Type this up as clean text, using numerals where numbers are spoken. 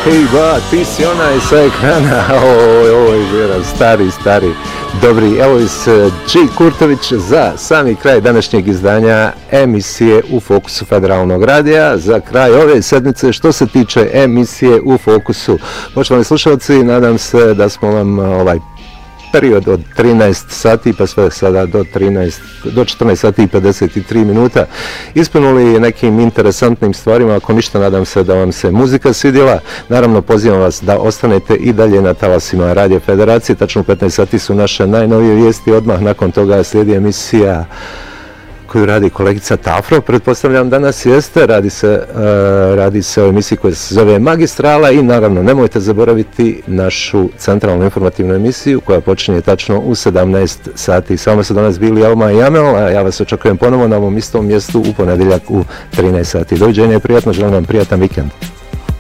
Hej ba, ti si onaj sa ekrana, oj, vera, stari, dobri, evo iz G. Kurtović za sami kraj današnjeg izdanja emisije U fokusu Federalnog radija, za kraj ove sedmice što se tiče emisije U fokusu. Poštovani slušalci, nadam se da smo vam period od 13 sati pa sve sada do 14 sati i 53 minuta ispunuli nekim interesantnim stvarima. Ako ništa, nadam se da vam se muzika svidjela. Naravno, pozivam vas da ostanete i dalje na talasima Radio Federacije. Tačno 15 sati su naše najnovije vijesti. Odmah nakon toga slijedi emisija koju radi kolegica Tafro, pretpostavljam danas jeste, radi se o emisiji koja se zove Magistrala i naravno nemojte zaboraviti našu centralnu informativnu emisiju koja počinje tačno u 17 sati. Samo su danas bili Alma i Amel, a ja vas očekujem ponovo na ovom istom mjestu u ponedjeljak u 13 sati. Doviđenja i prijatno, želim vam prijatan vikend.